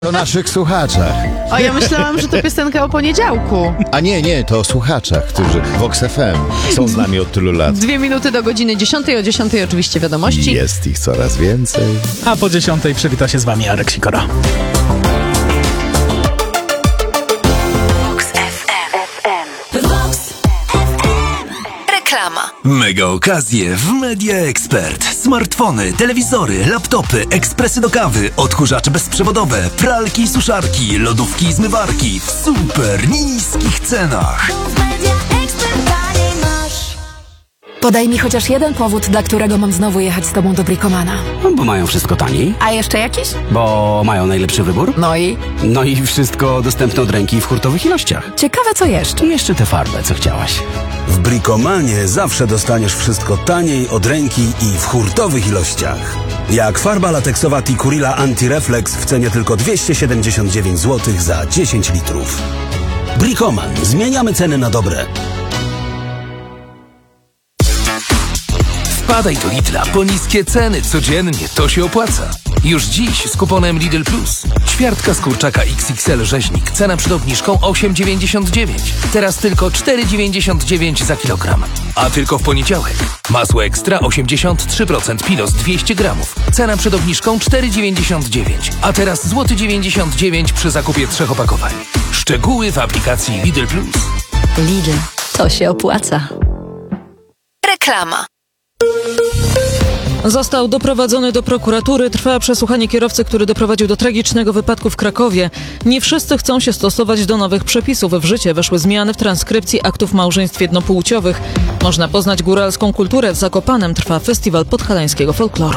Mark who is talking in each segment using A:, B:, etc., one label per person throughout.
A: O naszych słuchaczach.
B: O, ja myślałam, że to piosenka o poniedziałku.
A: A nie, to o słuchaczach, którzy Vox FM są z nami od tylu lat.
B: 2 minuty do godziny 10, o 10 oczywiście wiadomości.
A: Jest ich coraz więcej.
C: A po 10 przywita się z wami Arek Sikora.
D: Reklama.
E: Mega okazje w Media Expert. Smartfony, telewizory, laptopy, ekspresy do kawy, odkurzacze bezprzewodowe, pralki i suszarki, lodówki i zmywarki w super niskich cenach.
F: Podaj mi chociaż jeden powód, dla którego mam znowu jechać z tobą do Bricomana.
G: Bo mają wszystko taniej.
F: A jeszcze jakiś?
G: Bo mają najlepszy wybór.
F: No i
G: Wszystko dostępne od ręki w hurtowych ilościach.
F: ciekawe co jeszcze.
G: I jeszcze tę farbę, co chciałaś.
E: W Bricomanie zawsze dostaniesz wszystko taniej, od ręki i w hurtowych ilościach. Jak farba lateksowa Tikurila Anti-Reflex w cenie tylko 279 zł za 10 litrów. Bricoman. Zmieniamy ceny na dobre.
H: Wpadaj do Lidla po niskie ceny codziennie, to się opłaca. Już dziś z kuponem Lidl Plus. Ćwiartka z kurczaka XXL rzeźnik, cena przed obniżką 8,99. Teraz tylko 4,99 za kilogram. A tylko w poniedziałek. Masło ekstra 83% Pilos 200 gramów. Cena przed obniżką 4,99. A teraz złoty 99 przy zakupie 3 opakowań. Szczegóły w aplikacji Lidl Plus.
D: Lidl. To się opłaca. Reklama.
I: Został doprowadzony do prokuratury. Trwa przesłuchanie kierowcy, który doprowadził do tragicznego wypadku w Krakowie. Nie wszyscy chcą się stosować do nowych przepisów. W życie weszły zmiany w transkrypcji aktów małżeństw jednopłciowych. Można poznać góralską kulturę. W Zakopanem trwa festiwal podhalańskiego folkloru.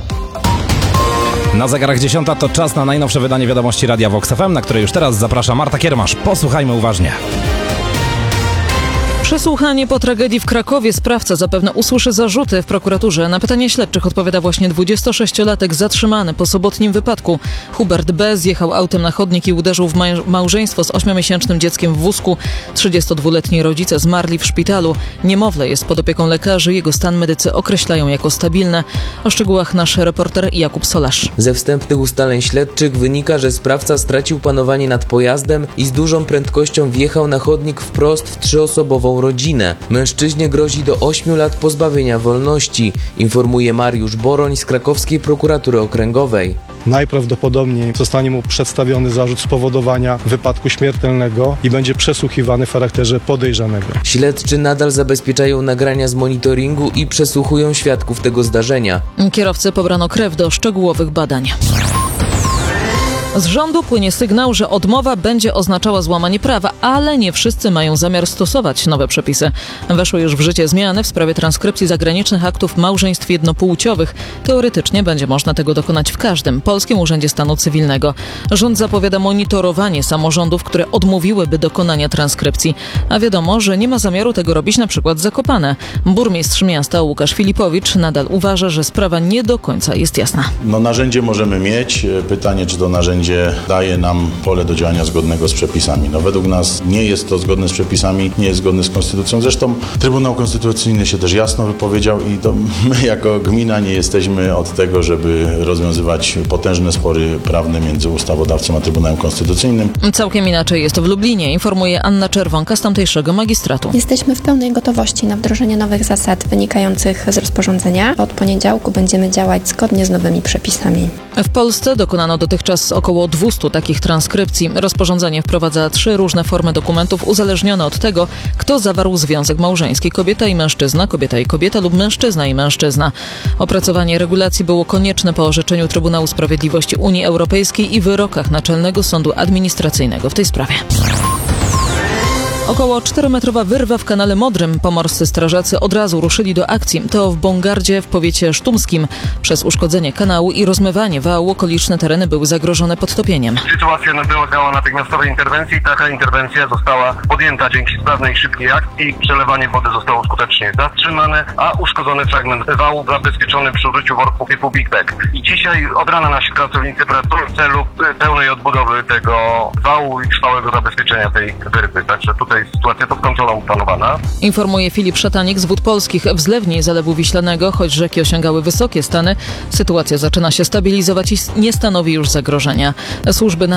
J: Na zegarach 10 to czas na najnowsze wydanie wiadomości Radia Vox FM, na które już teraz zaprasza Marta Kiermasz. Posłuchajmy uważnie.
I: Przesłuchanie po tragedii w Krakowie. Sprawca zapewne usłyszy zarzuty w prokuraturze. Na pytanie śledczych odpowiada właśnie 26-latek zatrzymany po sobotnim wypadku. Hubert B. zjechał autem na chodnik i uderzył w małżeństwo z 8-miesięcznym dzieckiem w wózku. 32-letni rodzice zmarli w szpitalu. Niemowlę jest pod opieką lekarzy. Jego stan medycy określają jako stabilny. O szczegółach nasz reporter Jakub Solarz.
K: Ze wstępnych ustaleń śledczych wynika, że sprawca stracił panowanie nad pojazdem i z dużą prędkością wjechał na chodnik wprost w 3-osobową rodzinę. Mężczyźnie grozi do 8 lat pozbawienia wolności, informuje Mariusz Boroń z krakowskiej prokuratury okręgowej.
L: Najprawdopodobniej zostanie mu przedstawiony zarzut spowodowania wypadku śmiertelnego i będzie przesłuchiwany w charakterze podejrzanego.
K: Śledczy nadal zabezpieczają nagrania z monitoringu i przesłuchują świadków tego zdarzenia.
I: Kierowcy pobrano krew do szczegółowych badań. Z rządu płynie sygnał, że odmowa będzie oznaczała złamanie prawa, ale nie wszyscy mają zamiar stosować nowe przepisy. Weszły już w życie zmiany w sprawie transkrypcji zagranicznych aktów małżeństw jednopłciowych. Teoretycznie będzie można tego dokonać w każdym polskim urzędzie stanu cywilnego. Rząd zapowiada monitorowanie samorządów, które odmówiłyby dokonania transkrypcji. A wiadomo, że nie ma zamiaru tego robić na przykład Zakopane. Burmistrz miasta Łukasz Filipowicz nadal uważa, że sprawa nie do końca jest jasna.
M: Narzędzie możemy mieć. Pytanie, czy to narzędzie daje nam pole do działania zgodnego z przepisami. Według nas nie jest to zgodne z przepisami, nie jest zgodne z konstytucją. Zresztą Trybunał Konstytucyjny się też jasno wypowiedział i to my jako gmina nie jesteśmy od tego, żeby rozwiązywać potężne spory prawne między ustawodawcą a Trybunałem Konstytucyjnym.
I: Całkiem inaczej jest w Lublinie, informuje Anna Czerwonka z tamtejszego magistratu.
N: Jesteśmy w pełnej gotowości na wdrożenie nowych zasad wynikających z rozporządzenia. Od poniedziałku będziemy działać zgodnie z nowymi przepisami.
I: W Polsce dokonano dotychczas około 200 takich transkrypcji. Rozporządzenie wprowadza 3 różne formy dokumentów uzależnione od tego, kto zawarł związek małżeński. Kobieta i kobieta lub mężczyzna i mężczyzna. Opracowanie regulacji było konieczne po orzeczeniu Trybunału Sprawiedliwości Unii Europejskiej i wyrokach Naczelnego Sądu Administracyjnego w tej sprawie. Około 4-metrowa wyrwa w kanale Modrym. Pomorscy strażacy od razu ruszyli do akcji. To w Bongardzie w powiecie sztumskim. Przez uszkodzenie kanału i rozmywanie wału okoliczne tereny były zagrożone podtopieniem.
O: Sytuacja wymagała natychmiastowej interwencji i taka interwencja została podjęta dzięki sprawnej i szybkiej akcji. Przelewanie wody zostało skutecznie zatrzymane, a uszkodzony fragment wału zabezpieczony przy użyciu worków typu Big Bag. I dzisiaj od rana nasi pracownicy pracują w celu pełnej odbudowy tego wału i trwałego zabezpieczenia tej wyrwy. Także tutaj sytuacja to z kontrolą panowana.
I: Informuje Filip Szatanik z Wód Polskich. W zlewni Zalewu Wiślanego, choć rzeki osiągały wysokie stany, sytuacja zaczyna się stabilizować i nie stanowi już zagrożenia. Służby